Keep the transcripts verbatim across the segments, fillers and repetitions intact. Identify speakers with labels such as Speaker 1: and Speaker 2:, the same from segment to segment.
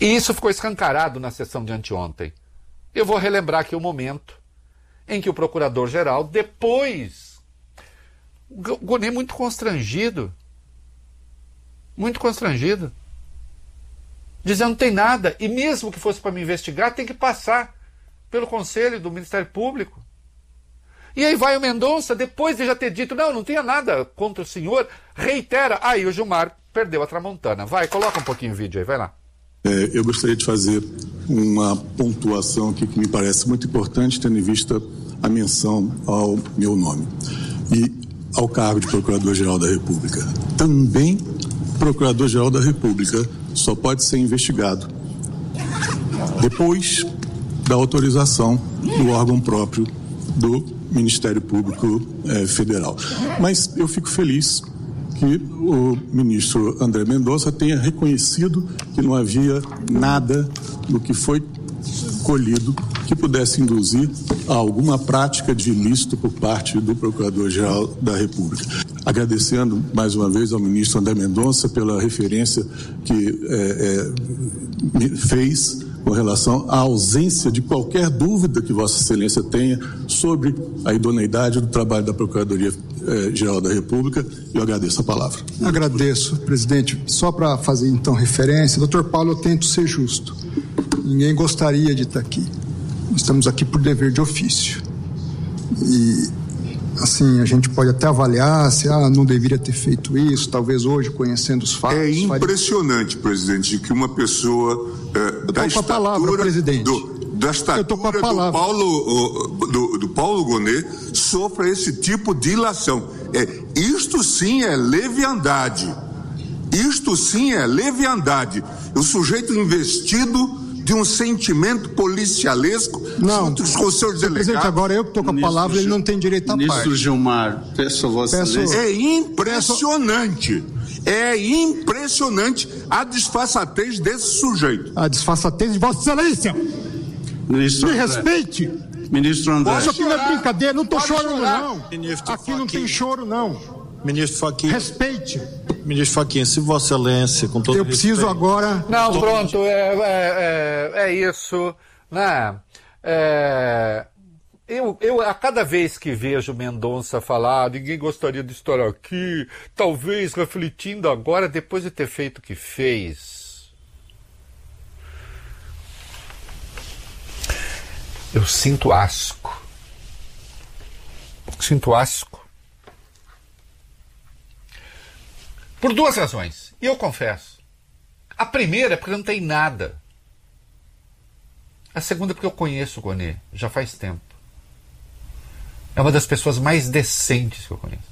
Speaker 1: E isso ficou escancarado na sessão de anteontem. Eu vou relembrar aqui o momento em que o procurador-geral, depois, o Gonê muito constrangido, muito constrangido, dizendo não tem nada, e mesmo que fosse para me investigar, tem que passar pelo Conselho do Ministério Público. E aí vai o Mendonça, depois de já ter dito, não, não tinha nada contra o senhor, reitera, aí o Gilmar perdeu a Tramontana. Vai, coloca um pouquinho o vídeo aí, vai lá.
Speaker 2: É, eu gostaria de fazer uma pontuação aqui que me parece muito importante, tendo em vista a menção ao meu nome e ao cargo de Procurador-Geral da República. Também, Procurador-Geral da República só pode ser investigado depois da autorização do órgão próprio do Ministério Público eh, Federal. Mas eu fico feliz que o ministro André Mendonça tenha reconhecido que não havia nada no que foi colhido que pudesse induzir a alguma prática de ilícito por parte do Procurador-Geral da República. Agradecendo mais uma vez ao ministro André Mendonça pela referência que é, é, fez com relação à ausência de qualquer dúvida que Vossa Excelência tenha sobre a idoneidade do trabalho da Procuradoria-Geral da República. Eu agradeço a palavra.
Speaker 3: Agradeço, presidente. Só para fazer então referência, doutor Paulo, eu tento ser justo. Ninguém gostaria de estar aqui. Estamos aqui por dever de ofício. E, assim, a gente pode até avaliar se ah, não deveria ter feito isso, talvez hoje, conhecendo os fatos.
Speaker 4: É impressionante, faria... presidente, que uma pessoa é, da estatura,
Speaker 3: palavra, presidente.
Speaker 4: Do, da estatura do Paulo, do, do Paulo Gonê sofra esse tipo de ilação. É, isto sim é leviandade. Isto sim é leviandade. O sujeito investido de um sentimento policialesco junto com os seus delegados.
Speaker 3: Presidente, agora eu que estou com a palavra, ele não tem direito a
Speaker 5: Ministro
Speaker 3: parte.
Speaker 5: Gilmar, peço a Vossa Excelência.
Speaker 4: É impressionante. É impressionante a disfarçatez desse sujeito.
Speaker 3: A disfarçatez de Vossa Excelência.
Speaker 5: Ministro
Speaker 3: Me
Speaker 5: André.
Speaker 3: respeite.
Speaker 5: Ministro André.
Speaker 3: Isso aqui não é brincadeira, não estou chorando
Speaker 4: chorar.
Speaker 3: não.
Speaker 6: Ministro
Speaker 3: aqui não
Speaker 6: Fachin.
Speaker 3: tem choro não.
Speaker 6: Ministro Fachin.
Speaker 3: Respeite.
Speaker 6: Ministro Fachin, se Vossa Excelência, com todo
Speaker 3: Eu preciso
Speaker 6: respeito,
Speaker 3: agora...
Speaker 1: Não, pronto, é, é, é, é isso, né? É, eu, eu, a cada vez que vejo Mendonça falar, ninguém gostaria de estar aqui, talvez refletindo agora, depois de ter feito o que fez, eu sinto asco. Sinto asco. Por duas razões, e eu confesso. A primeira é porque não tem nada. A segunda é porque eu conheço o Gonê, já faz tempo. É uma das pessoas mais decentes que eu conheço.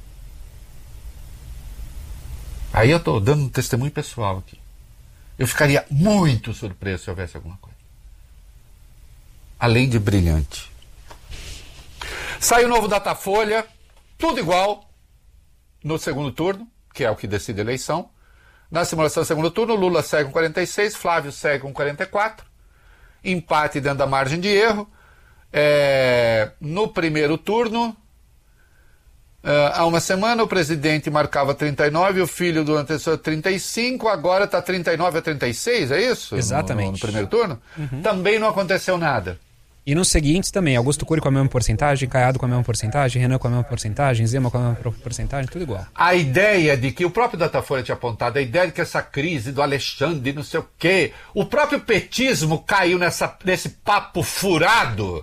Speaker 1: Aí eu estou dando um testemunho pessoal aqui. Eu ficaria muito surpreso se houvesse alguma coisa. Além de brilhante. Sai o novo Datafolha, tudo igual no segundo turno, que é o que decide a eleição. Na simulação do segundo turno, Lula segue com quarenta e seis, Flávio segue com quarenta e quatro. Empate dentro da margem de erro. É, no primeiro turno, é, há uma semana, o presidente marcava trinta e nove, o filho do antecessor trinta e cinco, agora está trinta e nove a trinta e seis, é isso?
Speaker 7: Exatamente.
Speaker 1: No, no primeiro turno? Uhum. Também não aconteceu nada.
Speaker 7: E nos seguintes também, Augusto Cury com a mesma porcentagem, Caiado com a mesma porcentagem, Renan com a mesma porcentagem, Zema com a mesma porcentagem, tudo igual.
Speaker 1: A ideia de que o próprio Datafolha tinha apontado, a ideia de que essa crise do Alexandre, não sei o quê, o próprio petismo caiu nessa, nesse papo furado.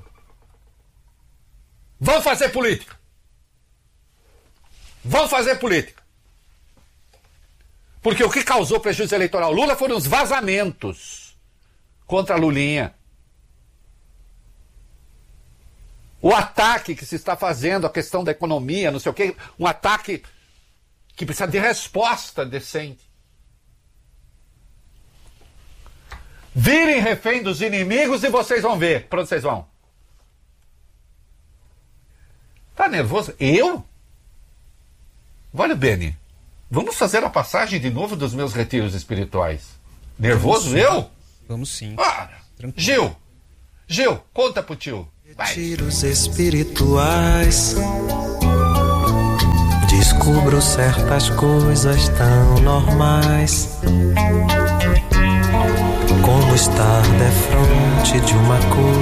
Speaker 1: Vão fazer política. Vão fazer política. Porque o que causou prejuízo eleitoral ao Lula foram os vazamentos contra a Lulinha. O ataque que se está fazendo, a questão da economia, não sei o quê, um ataque que precisa de resposta decente. Virem refém dos inimigos e vocês vão ver. Para onde vocês vão? Tá nervoso? Eu? Olha, Beni, vamos fazer a passagem de novo dos meus retiros espirituais. Nervoso?
Speaker 7: Vamos
Speaker 1: eu?
Speaker 7: Vamos sim.
Speaker 1: Ah, Gil, Gil, conta pro tio.
Speaker 8: Retiros espirituais, descubro certas coisas tão normais. como estar defronte de uma cor